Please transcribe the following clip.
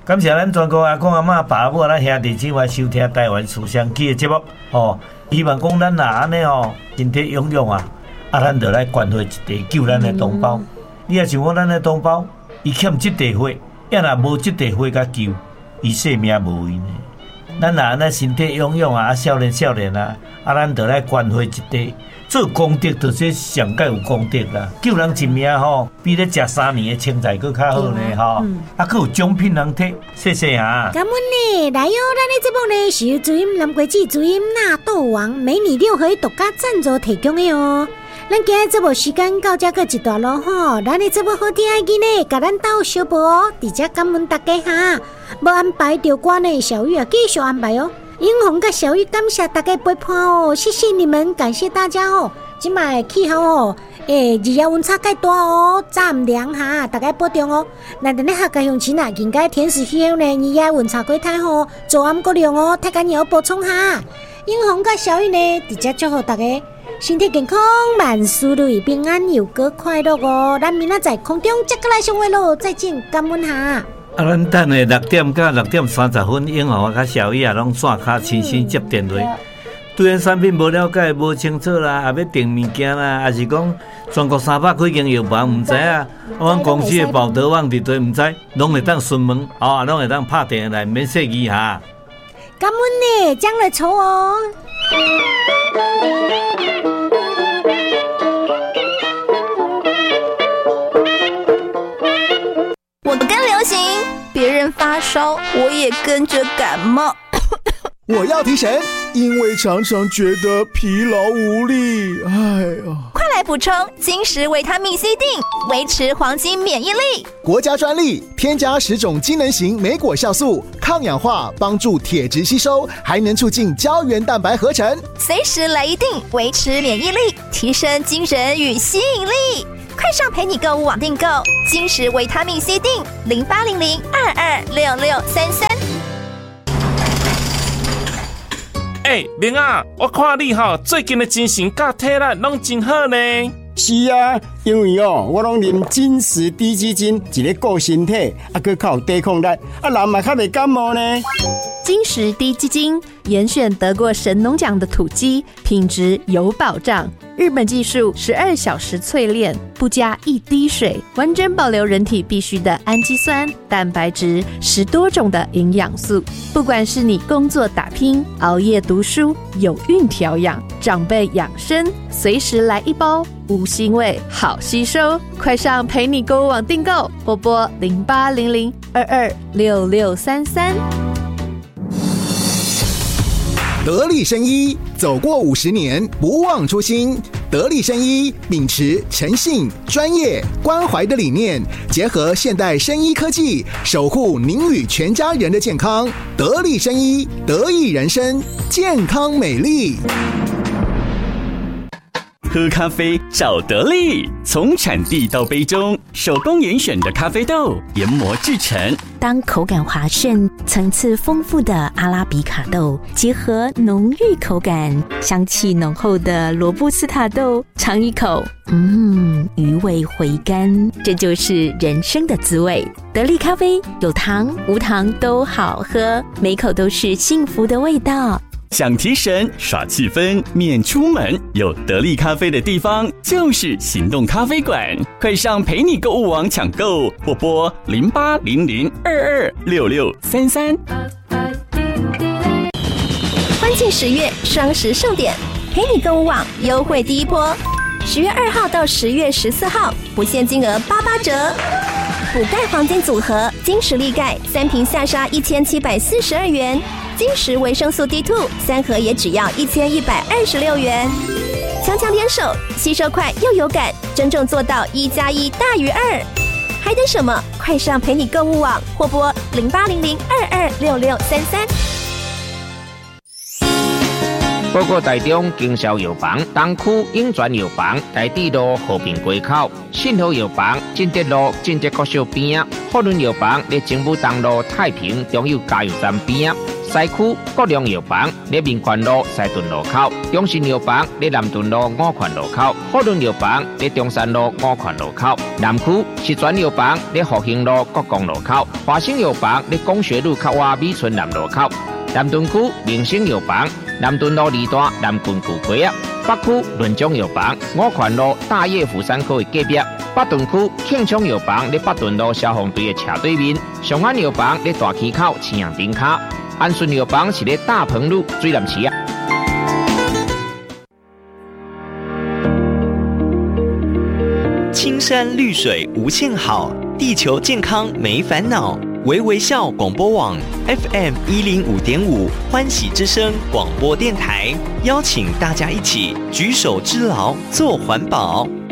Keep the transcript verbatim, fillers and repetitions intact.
感谢咱全国阿公阿嬷、爸母咱兄弟姊妹收听台湾思想机的节目哦。希望讲咱若安尼哦，身体勇勇啊，啊，咱就来关怀一地，救咱的同胞。嗯、你也想讲咱的同胞，伊欠这地火，也若无这地火甲救，伊性命无危呢。咱若安尼身体勇勇啊，少年少年啊，啊，咱就来关怀一地。做功德就是上界有功德啦，救人一命吼，比咧食三年的青菜佫较好呢吼，嗯、啊佫有奖品通摕，谢谢哈。 感恩呢，来哟，咱的节目呢是由主音南国际主音纳豆王美女六合独家赞助提供的哦。咱今日节目时间到这个一段落吼，咱的节目好听的呢，甲咱斗小报哦，直接感恩大家哈。无安排着歌呢，小玉啊继续安排哦。英红跟小玉感谢大家陪伴哦，谢谢你们，感谢大家哦。今摆气候哦，诶，日夜温差介大哦，早凉哈，大家保重哦。那等你下个乡亲啊，应该天时气候呢，日夜温差过太好，早晚过凉哦，大家要补充哈。英红跟小玉呢，直接祝福大家身体健康，万事如意，平安又个快乐哦。咱明仔载空中接过来相会咯，再见，感恩哈。 啊，咱等下六点到六点三十分，英豪甲小雨啊，拢线卡亲身接电话。对咱产品无了解、无清楚啦，也要订物件啦，还是讲全国三百几间药房唔知啊，阮公司的报道网伫对唔知，拢会当询问，哦，拢会当拍电话来免设疑哈。 感恩呢，将来抽哦。 我跟流行，别人发烧，我也跟着感冒。 我要提神，因为常常觉得疲劳无力。哎呀， 快来补充金石维他命 C 锭，维持黄金免疫力。 国家专利，添加十种机能型莓果酵素，抗氧化，帮助铁质吸收，还能促进胶原蛋白合成。 随时来一锭，维持免疫力，提升精神与吸引力。快上陪你购物网订购金石维他命 C 锭，零八零零二二六六三三。 哎、欸，明啊，我看你吼最近的精神甲体力拢真好呢。 是啊，因为哦，我拢啉金石低基金，一个顾身体，啊，佮较有抵抗力，啊，人嘛较袂感冒呢。 金石低基金严选得过神农奖的土鸡，品质有保障。日本技术十二小时淬炼，不加一滴水，完整保留人体必需的氨基酸、蛋白质，十多种的营养素。不管是你工作打拼、熬夜读书、有孕调养、长辈养生，随时来一包，无腥味，好吸收。快上陪你购物网订购，拨拨零八零零二二六六三三。 得力生医，走过五十年，不忘初心。得力生医秉持诚信、专业、关怀的理念，结合现代生医科技，守护您与全家人的健康。得力生医，得益人生，健康美丽。 喝咖啡找得力，从产地到杯中，手工严选的咖啡豆研磨制成。 当口感滑顺、层次丰富的阿拉比卡豆结合浓郁口感、香气浓厚的罗布斯塔豆，尝一口，嗯，余味回甘，这就是人生的滋味。得力咖啡有糖无糖都好喝，每口都是幸福的味道。 想提神耍气氛免出门，有得力咖啡的地方就是行动咖啡馆。快上陪你购物网抢购，或拨零八零零二二六六三三。 欢庆十月双十盛典，陪你购物网优惠第一波，十月二号到十月十四号，不限金额八八折。补钙黄金组合，金石力钙三瓶下杀一千七百四十二元。金石维生素 D 二 三盒也只要一千一百二十六元，强强联手，吸收快又有感，真正做到一加一大于二，还等什么？快上陪你购物网，或拨零八零零二二六六三三。 报告台中经销药房东区永泉药房台地路和平街口，信和药房进德路进德国小边，福伦药房在政府东路太平中友加油站边。 西区国良药房在民权路西屯路口，中信药房在南屯路五权路口，福伦药房在中山路五权路口，南区石泉药房在复兴路国公路口，华兴药房在工学路靠外美村南路口，南屯区明星药房南屯路二段南郡旧街啊，北区润中药房五权路大叶福山科的隔壁。北屯区庆昌药房在北屯路消防队的斜对面，上安药房在大溪口青阳顶卡，安顺药房是在大鹏路水南市啊。 青山绿水无限好，地球健康没烦恼。微微笑广播网 F M 一零五点五欢喜之声广播电台，邀请大家一起举手之劳做环保。